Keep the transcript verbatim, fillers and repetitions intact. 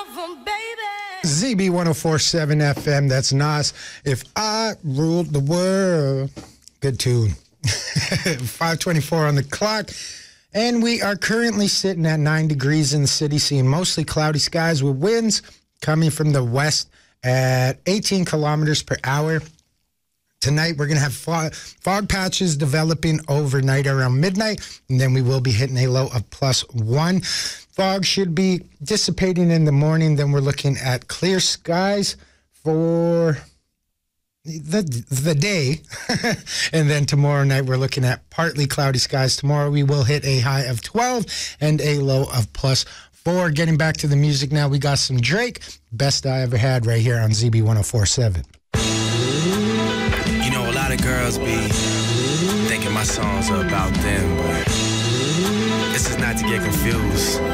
Z B one oh four point seven F M, that's Nas. If I Ruled the World. Good tune. five twenty-four on the clock. And we are currently sitting at nine degrees in the city, seeing mostly cloudy skies with winds coming from the west at eighteen kilometers per hour. Tonight, we're going to have fog, fog patches developing overnight around midnight, and then we will be hitting a low of plus one. Fog should be dissipating in the morning. Then we're looking at clear skies for the the day. And then tomorrow night, we're looking at partly cloudy skies. Tomorrow, we will hit a high of twelve and a low of plus four. Getting back to the music now, we got some Drake. Best I Ever Had right here on Z B one oh four point seven. You know, a lot of girls be thinking my songs are about them, but this is not to get confused.